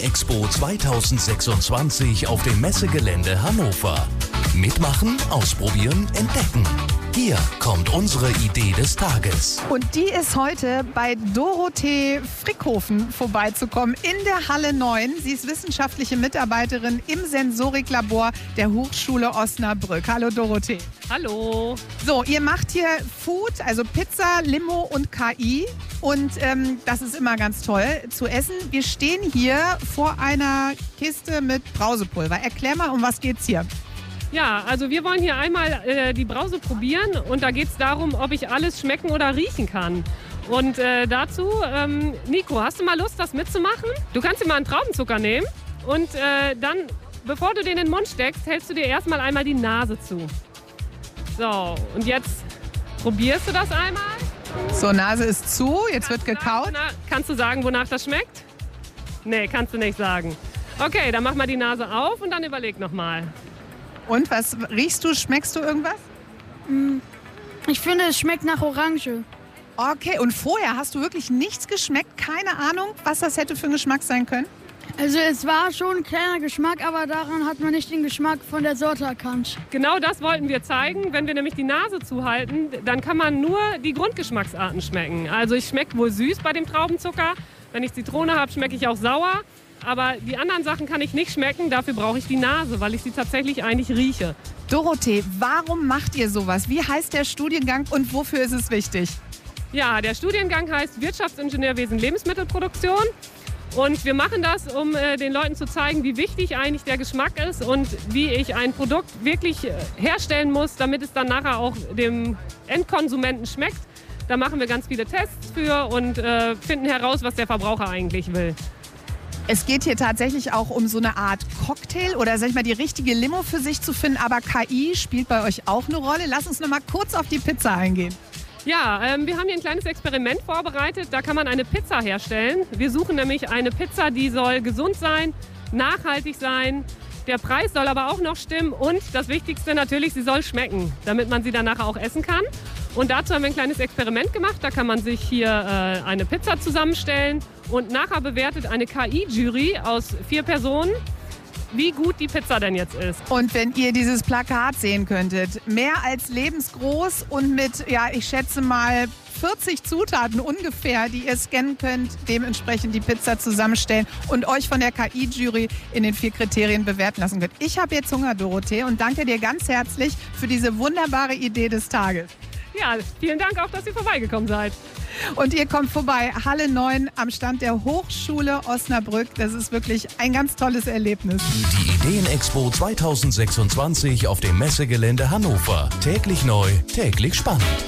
Ideenexpo 2026 auf dem Messegelände Hannover. Mitmachen, ausprobieren, entdecken. Hier kommt unsere Idee des Tages. Und die ist heute bei Dorothee Frickhofen vorbeizukommen in der Halle 9. Sie ist wissenschaftliche Mitarbeiterin im Sensoriklabor der Hochschule Osnabrück. Hallo Dorothee. Hallo. So, ihr macht hier Food, also Pizza, Limo und KI. Und das ist immer ganz toll zu essen. Wir stehen hier vor einer Kiste mit Brausepulver. Erklär mal, um was geht's hier? Ja, also wir wollen hier einmal die Brause probieren und da geht es darum, ob ich alles schmecken oder riechen kann. Und dazu, Nico, hast du mal Lust, das mitzumachen? Du kannst dir mal einen Traubenzucker nehmen und dann, bevor du den in den Mund steckst, hältst du dir erstmal einmal die Nase zu. So, und jetzt probierst du das einmal. So, Nase ist zu, jetzt wird gekaut. Kannst du sagen, wonach das schmeckt? Nee, kannst du nicht sagen. Okay, dann mach mal die Nase auf und dann überleg nochmal. Und was riechst du? Schmeckst du irgendwas? Ich finde, es schmeckt nach Orange. Okay, und vorher hast du wirklich nichts geschmeckt? Keine Ahnung, was das hätte für ein Geschmack sein können? Also es war schon ein kleiner Geschmack, aber daran hat man nicht den Geschmack von der Sorte erkannt. Genau das wollten wir zeigen. Wenn wir nämlich die Nase zuhalten, dann kann man nur die Grundgeschmacksarten schmecken. Also ich schmecke wohl süß bei dem Traubenzucker. Wenn ich Zitrone habe, schmecke ich auch sauer. Aber die anderen Sachen kann ich nicht schmecken, dafür brauche ich die Nase, weil ich sie tatsächlich eigentlich rieche. Dorothee, warum macht ihr sowas? Wie heißt der Studiengang und wofür ist es wichtig? Ja, der Studiengang heißt Wirtschaftsingenieurwesen Lebensmittelproduktion. Und wir machen das, um den Leuten zu zeigen, wie wichtig eigentlich der Geschmack ist und wie ich ein Produkt wirklich herstellen muss, damit es dann nachher auch dem Endkonsumenten schmeckt. Da machen wir ganz viele Tests für und finden heraus, was der Verbraucher eigentlich will. Es geht hier tatsächlich auch um so eine Art Cocktail oder sag ich mal die richtige Limo für sich zu finden, aber KI spielt bei euch auch eine Rolle. Lass uns noch mal kurz auf die Pizza eingehen. Ja, wir haben hier ein kleines Experiment vorbereitet. Da kann man eine Pizza herstellen. Wir suchen nämlich eine Pizza, die soll gesund sein, nachhaltig sein. Der Preis soll aber auch noch stimmen und das Wichtigste natürlich, sie soll schmecken, damit man sie dann nachher auch essen kann. Und dazu haben wir ein kleines Experiment gemacht. Da kann man sich hier eine Pizza zusammenstellen und nachher bewertet eine KI-Jury aus 4 Personen, wie gut die Pizza denn jetzt ist. Und wenn ihr dieses Plakat sehen könntet, mehr als lebensgroß und mit, ja, ich schätze mal 40 Zutaten ungefähr, die ihr scannen könnt, dementsprechend die Pizza zusammenstellen und euch von der KI-Jury in den 4 Kriterien bewerten lassen könnt. Ich habe jetzt Hunger, Dorothee, und danke dir ganz herzlich für diese wunderbare Idee des Tages. Ja, vielen Dank auch, dass ihr vorbeigekommen seid. Und ihr kommt vorbei, Halle 9 am Stand der Hochschule Osnabrück. Das ist wirklich ein ganz tolles Erlebnis. Die Ideenexpo 2026 auf dem Messegelände Hannover. Täglich neu, täglich spannend.